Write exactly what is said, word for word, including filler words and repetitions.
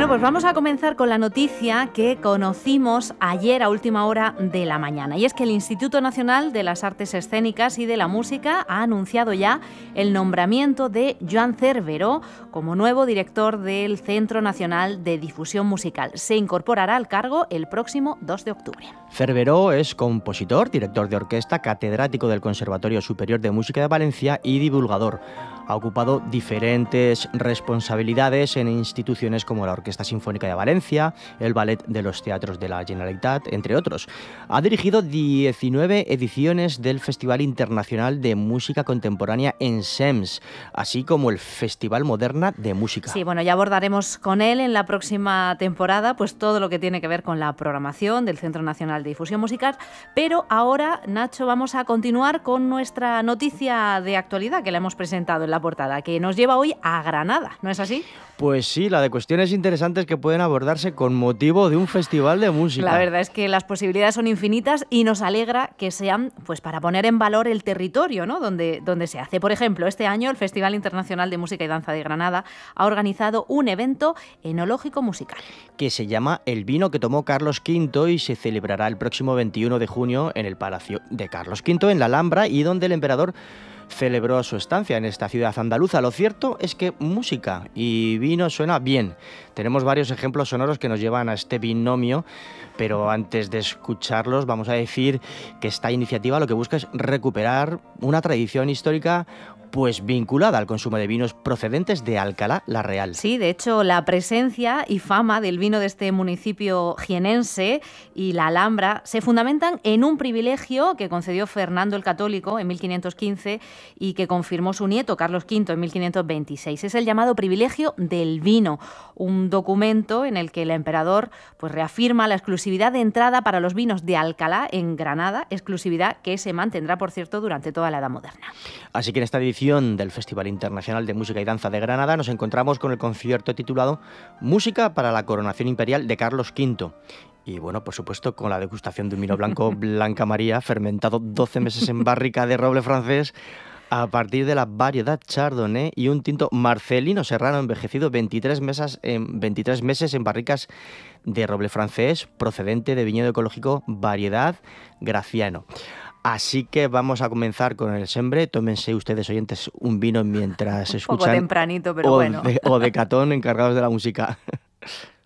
Bueno, pues vamos a comenzar con la noticia que conocimos ayer a última hora de la mañana. Y es que el Instituto Nacional de las Artes Escénicas y de la Música ha anunciado ya el nombramiento de Joan Cerveró como nuevo director del Centro Nacional de Difusión Musical. Se incorporará al cargo el próximo dos de octubre. Cerveró es compositor, director de orquesta, catedrático del Conservatorio Superior de Música de Valencia y divulgador. Ha ocupado diferentes responsabilidades en instituciones como la Orquesta Sinfónica de Valencia, el Ballet de los Teatros de la Generalitat, entre otros. Ha dirigido diecinueve ediciones del Festival Internacional de Música Contemporánea en Sens, así como el Festival Moderna de Música. Sí, bueno, ya abordaremos con él en la próxima temporada pues todo lo que tiene que ver con la programación del Centro Nacional de Difusión Musical, pero ahora, Nacho, vamos a continuar con nuestra noticia de actualidad que la hemos presentado en la portada, que nos lleva hoy a Granada, ¿no es así? Pues sí, la de cuestiones interesantes que pueden abordarse con motivo de un festival de música. La verdad es que las posibilidades son infinitas y nos alegra que sean pues para poner en valor el territorio, ¿no? donde, donde se hace. Por ejemplo, este año el Festival Internacional de Música y Danza de Granada ha organizado un evento enológico musical. Que se llama El vino que tomó Carlos quinto y se celebrará el próximo veintiuno de junio en el Palacio de Carlos quinto en la Alhambra y donde el emperador celebró su estancia en esta ciudad andaluza. Lo cierto es que música y vino suena bien. Tenemos varios ejemplos sonoros que nos llevan a este binomio, pero antes de escucharlos vamos a decir que esta iniciativa lo que busca es recuperar una tradición histórica pues vinculada al consumo de vinos procedentes de Alcalá la Real. Sí, de hecho, la presencia y fama del vino de este municipio jienense y la Alhambra se fundamentan en un privilegio que concedió Fernando el Católico en mil quinientos quince y que confirmó su nieto Carlos quinto en mil quinientos veintiséis. Es el llamado privilegio del vino, un documento en el que el emperador pues, reafirma la exclusividad de entrada para los vinos de Alcalá en Granada, exclusividad que se mantendrá, por cierto, durante toda la Edad Moderna. Así que en esta edición del Festival Internacional de Música y Danza de Granada nos encontramos con el concierto titulado Música para la Coronación Imperial de Carlos quinto. Y bueno, por supuesto, con la degustación de un vino blanco Blanca María, fermentado doce meses en barrica de roble francés, a partir de la variedad Chardonnay, y un tinto Marcelino Serrano envejecido veintitrés meses en, veintitrés meses en barricas de roble francés, procedente de viñedo ecológico variedad Graciano. Así que vamos a comenzar con el sembre. Tómense ustedes, oyentes, un vino mientras escuchan... Un poco tempranito, pero o bueno. De, o de Catón, encargados de la música.